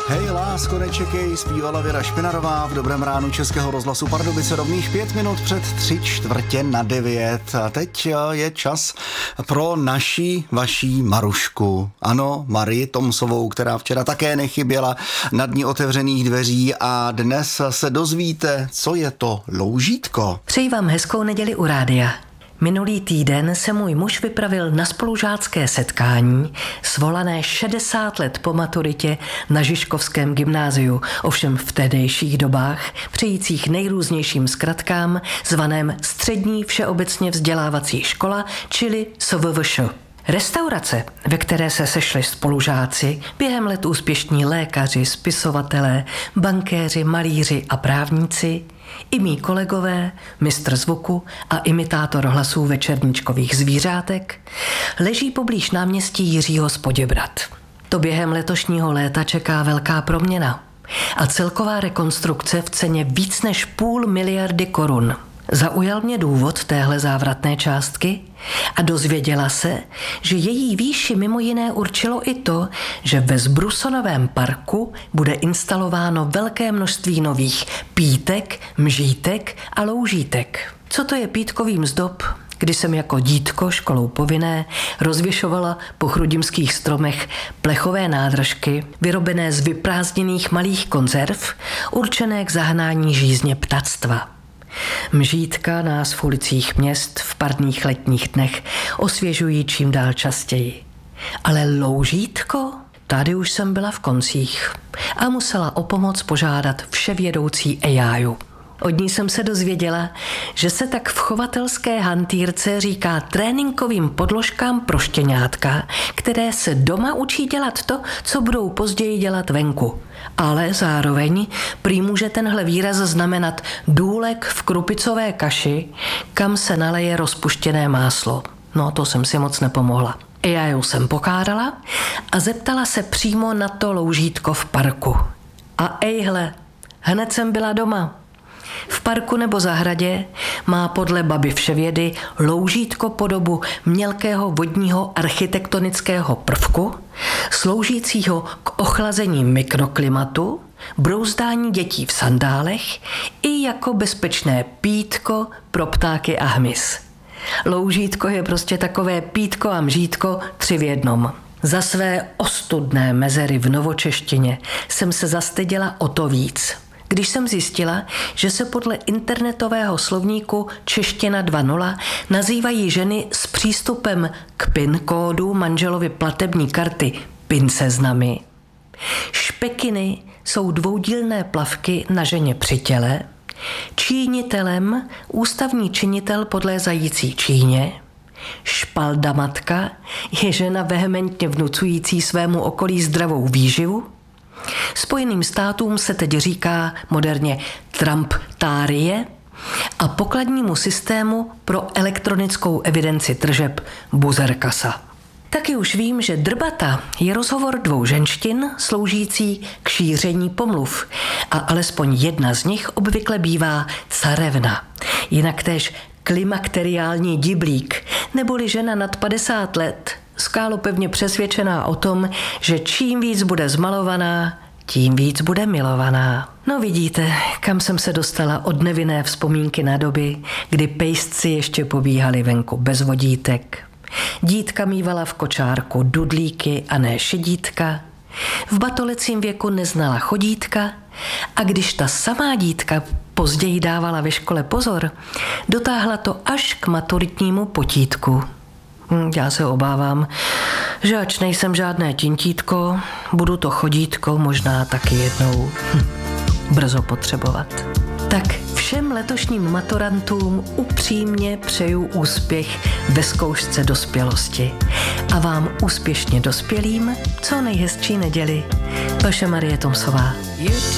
Hej, lásko, nečekej, zpívala Věra Špinarová v Dobrém ránu Českého rozhlasu Pardubice rovných 5 minut před 8:45. A teď je čas pro vaší Marušku. Ano, Marii Tomsovou, která včera také nechyběla na dni otevřených dveří a dnes se dozvíte, co je to loužítko. Přeji vám hezkou neděli u rádia. Minulý týden se můj muž vypravil na spolužácké setkání svolané 60 let po maturitě na Žižkovském gymnáziu, ovšem v tehdejších dobách přejících nejrůznějším zkratkám zvaném Střední všeobecně vzdělávací škola, čili SVVŠ. Restaurace, ve které se sešli spolužáci, během let úspěšní lékaři, spisovatelé, bankéři, malíři a právníci, i mí kolegové, mistr zvuku a imitátor hlasů večerníčkových zvířátek, leží poblíž náměstí Jiřího z Poděbrad. To během letošního léta čeká velká proměna a celková rekonstrukce v ceně víc než 500 miliardy korun. Zaujal mě důvod téhle závratné částky a dozvěděla se, že její výši mimo jiné určilo i to, že ve Zbrusonovém parku bude instalováno velké množství nových pítek, mžítek a loužítek. Co to je pítkový zdob? Když jsem jako dítko školou povinné rozvěšovala po chrudimských stromech plechové nádržky vyrobené z vyprázdněných malých konzerv určené k zahnání žízně ptactva. Mžítka nás v ulicích měst v parních letních dnech osvěžují čím dál častěji. Ale loužítko? Tady už jsem byla v koncích a musela o pomoc požádat vševědoucí Ejáju. Od ní jsem se dozvěděla, že se tak v chovatelské hantýrce říká tréninkovým podložkám pro štěňátka, které se doma učí dělat to, co budou později dělat venku. Ale zároveň prý může tenhle výraz znamenat důlek v krupicové kaši, kam se naleje rozpuštěné máslo. No, to jsem si moc nepomohla. Já ju jsem pokádala a zeptala se přímo na to loužítko v parku. A ejhle, hned jsem byla doma. V parku nebo zahradě má podle baby vševědy loužítko podobu mělkého vodního architektonického prvku, sloužícího k ochlazení mikroklimatu, brouzdání dětí v sandálech i jako bezpečné pítko pro ptáky a hmyz. Loužítko je prostě takové pítko a mžítko 3 v jednom. Za své ostudné mezery v novočeštině jsem se zastyděla o to víc, když jsem zjistila, že se podle internetového slovníku Čeština 2.0 nazývají ženy s přístupem k PIN kódu manželovy platební karty pinceznami. Špekiny jsou dvoudílné plavky na ženě při těle, čínitelem ústavní činitel podlézající číně, špaldamatka je žena vehementně vnucující svému okolí zdravou výživu, Spojeným státům se teď říká moderně Trumptárie a pokladnímu systému pro elektronickou evidenci tržeb buzerkasa. Taky už vím, že drbata je rozhovor 2 ženštin sloužící k šíření pomluv a alespoň jedna z nich obvykle bývá carevna, jinak též klimakteriální diblík, neboli žena nad 50 let, skálopevně přesvědčená o tom, že čím víc bude zmalovaná, tím víc bude milovaná. No vidíte, kam jsem se dostala od nevinné vzpomínky na doby, kdy pejsci ještě pobíhali venku bez vodítek. Dítka mívala v kočárku dudlíky a ne šedítka. V batolecím věku neznala chodítka a když ta samá dítka později dávala ve škole pozor, dotáhla to až k maturitnímu potítku. Já se obávám, že ač nejsem žádné tintítko, budu to chodítko možná taky jednou brzo potřebovat. Tak všem letošním maturantům upřímně přeju úspěch ve zkoušce dospělosti a vám úspěšně dospělým co nejhezčí neděli. Vaše Marie Tomsová.